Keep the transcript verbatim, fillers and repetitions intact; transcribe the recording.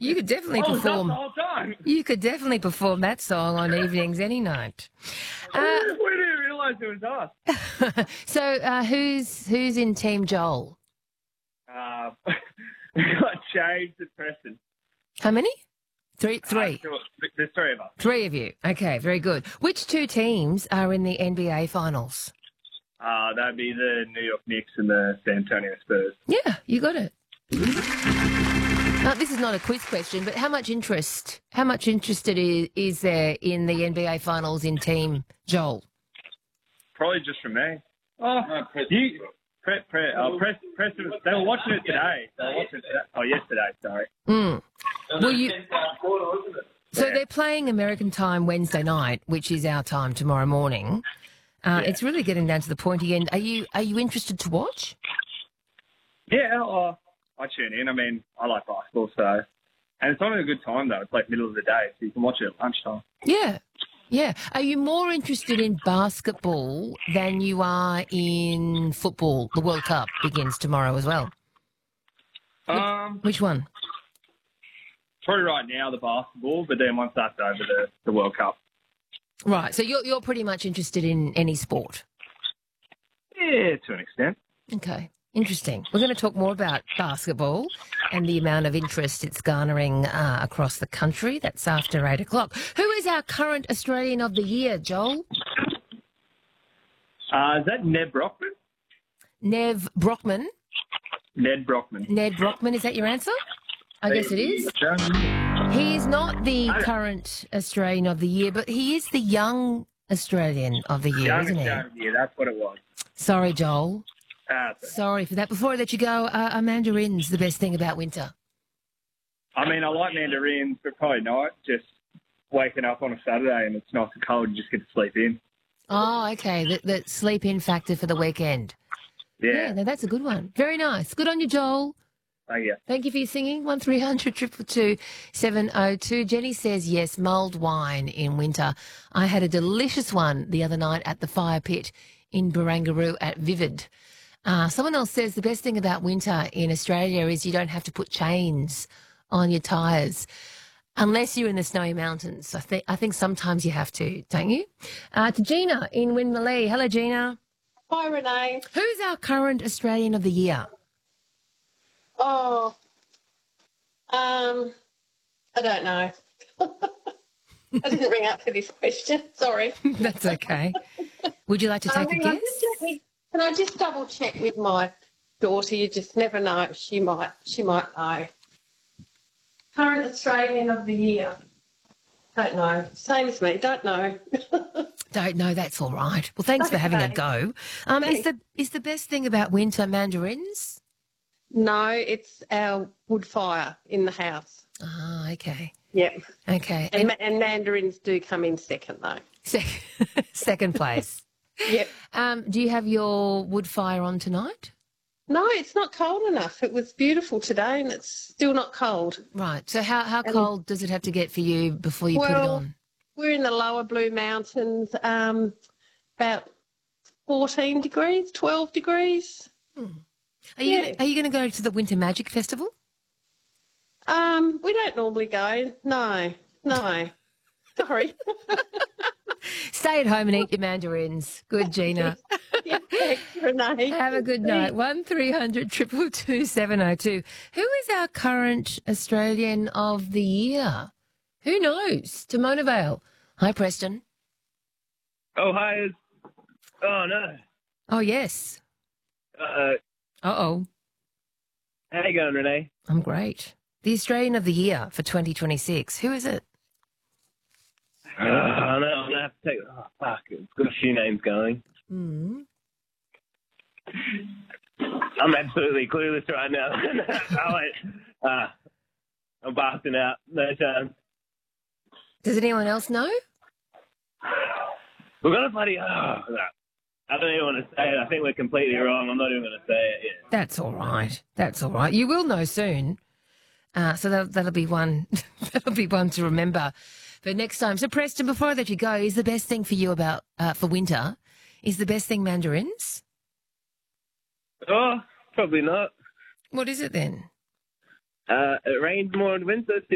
You could definitely I was up perform. the whole time. You could definitely perform that song on evenings any night. Uh, we didn't realise it was us. so, uh, who's who's in Team Joel? Uh, we got James and Preston. How many? Three. Three. Uh, there's three of us. Three of you. Okay, very good. Which two teams are in the N B A finals? Uh, that'd be the New York Knicks and the San Antonio Spurs. Yeah, you got it. Now, this is not a quiz question, but how much interest, how much interested is, is there in the N B A finals in Team Joel? Probably just from me. Oh, no, you, Pre, Pre, oh, Press, Preston, they were watching it today. They were watching it today. Oh, yesterday, sorry. Mm. Well, you, so they're playing American time Wednesday night, which is our time tomorrow morning. Uh, Yeah. It's really getting down to the pointy end. Are you are you interested to watch? Yeah, oh, I tune in. I mean, I like basketball, so. And it's on at a good time, though. It's like middle of the day, so you can watch it at lunchtime. Yeah, yeah. Are you more interested in basketball than you are in football? The World Cup begins tomorrow as well. Um, Which one? probably right now, the basketball, but then once that's over, the, the World Cup. Right, so you're you're pretty much interested in any sport. Yeah, to an extent. Okay, interesting. We're going to talk more about basketball and the amount of interest it's garnering uh, across the country. That's after eight o'clock. Who is our current Australian of the Year, Joel? Uh, is that Ned Brockman? Nev Brockman. Ned Brockman. Ned Brockman, is that your answer? I guess it is. He is not the current Australian of the Year, but he is the young Australian of the Year, Young isn't he? Australian, yeah, that's what it was. Sorry, Joel. Uh, Sorry for that. Before I let you go, uh, are mandarins the best thing about winter? I mean, I like mandarins, but probably not. Just waking up on a Saturday and it's nice and cold, you just get to sleep in. Oh, okay. The, the sleep-in factor for the weekend. Yeah. Yeah, no, that's a good one. Very nice. Good on you, Joel. Oh, yeah. Thank you for your singing. One three hundred two two two seven oh two. Jenny says yes, mulled wine in winter. I had a delicious one the other night at the fire pit in Barangaroo at Vivid. Uh, someone else says the best thing about winter in Australia is you don't have to put chains on your tyres. Unless you're in the snowy mountains. I think I think sometimes you have to, don't you? Uh, to Gina in Winmalee. Hello, Gina. Hi, Renee. Who's our current Australian of the Year? Oh, um, I don't know. I didn't ring up for this question. Sorry. That's okay. Would you like to take Um, a hang on, guess? just let me- Can I just double check with my daughter? You just never know. She might. She might know. Current Australian of the Year. Don't know. Same as me. Don't know. Don't know. That's all right. Well, thanks for having a Okay. go. Um, is the is the best thing about winter mandarins? No, it's our wood fire in the house. Ah, okay, Yep. okay. And, And ma- and mandarins do come in second, though. sec- second place. Yep. Um, do you have your wood fire on tonight? No, it's not cold enough. It was beautiful today and it's still not cold. Right. So how how And- cold does it have to get for you before you put it Well, on? We're in the lower Blue Mountains, um, about fourteen degrees, twelve degrees. Are you yeah. are you going to go to the Winter Magic Festival? Um, we don't normally go. No, no. Sorry. Stay at home and eat your mandarins. Good, Gina. Yeah, thanks, Renee. Have a good night. One three hundred triple two seven oh two. Who is our current Australian of the Year? Who knows? Timona Vale. Hi, Preston. Oh, hi. it's- Oh, no. Oh, yes. Uh, Uh-oh. how you going, Renee? I'm great. The Australian of the Year for twenty twenty-six. Who is it? Uh, I know. I'm going to have to take... Oh, fuck. It's got a few names going. Hmm. I'm absolutely clueless right now. I wait. Uh, I'm busting out. No chance. Does anyone else know? We're going to bloody... Oh, no. I don't even want to say it. I think we're completely wrong. I'm not even going to say it yet. That's all right. That's all right. You will know soon. Uh, so that, that'll be one. That'll be one to remember for next time. So Preston, before I let you go, is the best thing for you about uh, for winter? Is the best thing mandarins? Oh, probably not. What is it then? Uh, it rains more in winter,